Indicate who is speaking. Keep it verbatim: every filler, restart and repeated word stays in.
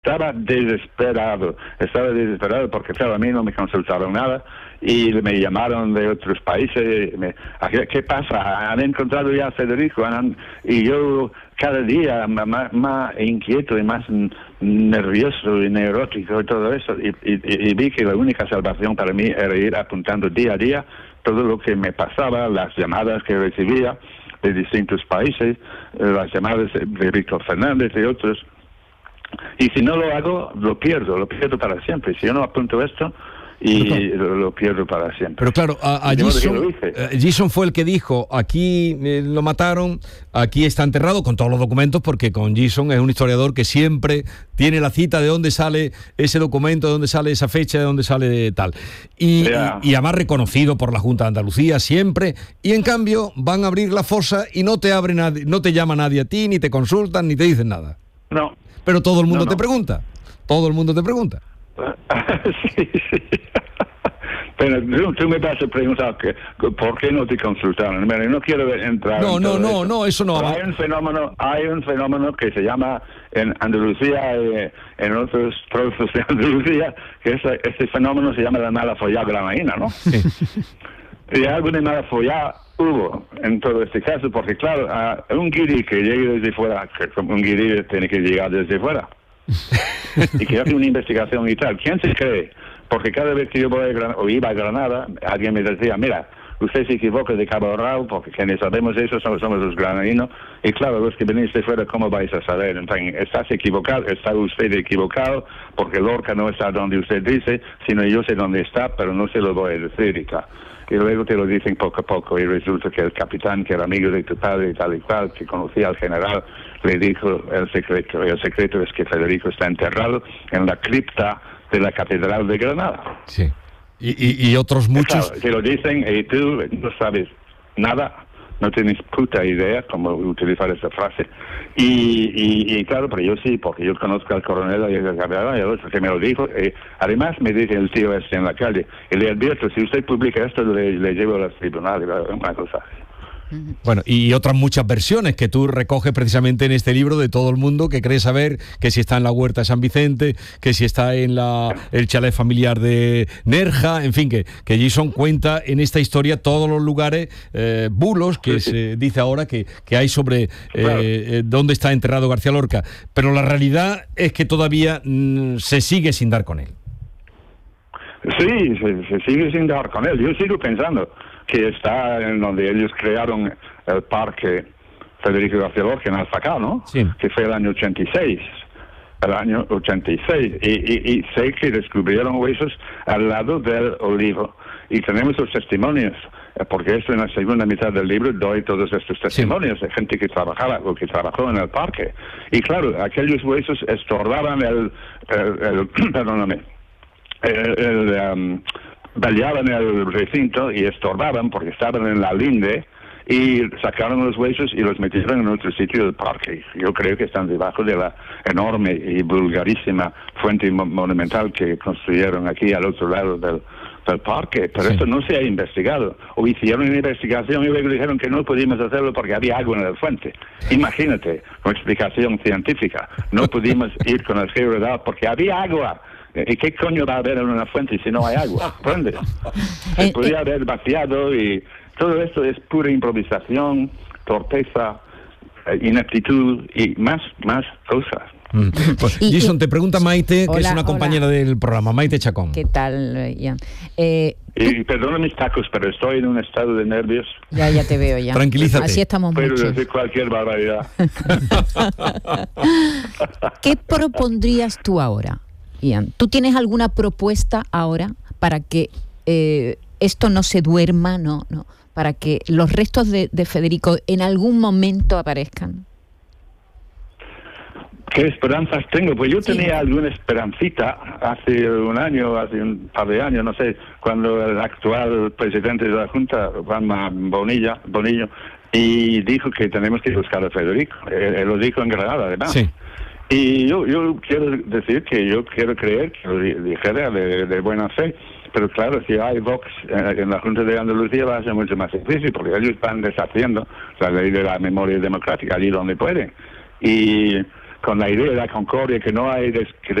Speaker 1: estaba desesperado, estaba desesperado porque, claro, a mí no me consultaron nada y me llamaron de otros países. Me, ¿qué pasa? ¿Han encontrado ya a Federico? ¿Han, y yo cada día más, más inquieto y más nervioso y neurótico y todo eso. Y, y, y vi que la única salvación para mí era ir apuntando día a día todo lo que me pasaba, las llamadas que recibía de distintos países, las llamadas de Víctor Fernández y otros. Y si no lo hago, lo pierdo, lo pierdo para siempre. Si yo no apunto esto, y claro, lo, lo pierdo para siempre.
Speaker 2: Pero claro, a, a Gison, Gison fue el que dijo, aquí eh, lo mataron, aquí está enterrado, con todos los documentos, porque con Gison es un historiador que siempre tiene la cita de dónde sale ese documento, de dónde sale esa fecha, de dónde sale tal. Y, yeah. y, y además reconocido por la Junta de Andalucía siempre, y en cambio van a abrir la fosa y no te abre nadie, no te llama nadie a ti, ni te consultan, ni te dicen nada.
Speaker 1: No.
Speaker 2: Pero todo el mundo
Speaker 1: no, no.
Speaker 2: te pregunta, todo el mundo te pregunta.
Speaker 1: sí, sí. Pero tú, tú me vas a preguntar que, por qué no te consultaron. Mira, no quiero entrar
Speaker 2: no,
Speaker 1: en
Speaker 2: no,
Speaker 1: todo
Speaker 2: no,
Speaker 1: eso.
Speaker 2: no, eso no.
Speaker 1: Pero hay un fenómeno, hay un fenómeno que se llama en Andalucía, eh, en otros trozos de Andalucía, que ese, ese fenómeno se llama la mala follada granaína, ¿no? Sí. Y algo de mala follada hubo en todo este caso, porque claro, a un guiri que llegue desde fuera, que un guiri tiene que llegar desde fuera, y que hace una investigación y tal, ¿quién se cree? Porque cada vez que yo voy a Granada, o iba a Granada, alguien me decía, mira, usted se equivoca de Cabo Rao, porque quienes sabemos eso somos, somos los granadinos, y claro, los que venís de fuera, ¿cómo vais a saber? Entonces, estás equivocado, está usted equivocado, porque Lorca no está donde usted dice, sino yo sé dónde está, pero no se lo voy a decir y tal. Y luego te lo dicen poco a poco, y resulta que el capitán, que era amigo de tu padre y tal y cual, que conocía al general, le dijo el secreto. Y el secreto es que Federico está enterrado en la cripta de la Catedral de Granada.
Speaker 2: Sí. Y, y, y otros muchos...
Speaker 1: Claro, te lo dicen y tú no sabes nada, no tienes puta idea cómo utilizar esa frase. Y, y, y claro, pero yo sí, porque yo conozco al coronel y al capitán y al otro que me lo dijo. Y además me dice el tío este en la calle, y le advierto, si usted publica esto, le, le llevo a los tribunales, una cosa así.
Speaker 2: Bueno, y otras muchas versiones que tú recoges precisamente en este libro de todo el mundo que cree saber que si está en la huerta de San Vicente, que si está en la el chalet familiar de Nerja, en fin, que, que Gison cuenta en esta historia todos los lugares, eh, bulos, que sí, se sí. dice ahora que, que hay sobre eh, claro. eh, dónde está enterrado García Lorca. Pero la realidad es que todavía mm, se sigue sin dar con él.
Speaker 1: Sí, se, se sigue sin dar con él. Yo sigo pensando que está en donde ellos crearon el parque Federico García Lorca en Alfacá, ¿no? Sí. Que fue el año ochenta y seis. El año ochenta y seis. Y, y, y sé que descubrieron huesos al lado del olivo. Y tenemos los testimonios, porque esto en la segunda mitad del libro doy todos estos testimonios sí. de gente que trabajaba o que trabajó en el parque. Y claro, aquellos huesos estorbaban el, el, el perdóname, el, el um, vallaban el recinto y estorbaban porque estaban en la linde, y sacaron los huesos y los metieron en otro sitio del parque. Yo creo que están debajo de la enorme y vulgarísima fuente monumental que construyeron aquí al otro lado del, del parque, pero sí. esto no se ha investigado, o hicieron una investigación y luego dijeron que no pudimos hacerlo porque había agua en la fuente. Imagínate, con explicación científica, no pudimos ir con el georadar porque había agua. ¿Y qué coño va a haber en una fuente si no hay agua? ¿Entiendes? Se podría haber vaciado, y todo esto es pura improvisación, torpeza, ineptitud y más, más cosas.
Speaker 2: Mm. Pues, Gison, te pregunta Maite,
Speaker 3: hola,
Speaker 2: que es una compañera
Speaker 3: hola.
Speaker 2: del programa, Maite Chacón.
Speaker 3: ¿Qué tal, Ian? Eh,
Speaker 1: y perdona mis tacos, pero estoy en un estado de nervios.
Speaker 3: Ya, ya te veo, ya.
Speaker 2: Tranquilízate.
Speaker 3: Así estamos
Speaker 1: Puedo
Speaker 3: muchos.
Speaker 1: decir cualquier barbaridad.
Speaker 3: ¿Qué propondrías tú ahora, Ian? ¿Tú tienes alguna propuesta ahora para que eh, esto no se duerma, no, no, para que los restos de, de Federico en algún momento aparezcan?
Speaker 1: ¿Qué esperanzas tengo? Pues yo
Speaker 3: sí.
Speaker 1: tenía alguna esperancita hace un año, hace un par de años, no sé, cuando el actual presidente de la Junta, Juanma Bonilla, Bonillo, y dijo que tenemos que buscar a Federico. Él, él lo dijo en Granada, además. Sí. Y yo, yo quiero decir que yo quiero creer que lo dijera de, de buena fe, pero claro, si hay Vox en la Junta de Andalucía va a ser mucho más difícil, porque ellos están deshaciendo la ley de la memoria democrática allí donde pueden. Y con la idea de la concordia, que no hay des, que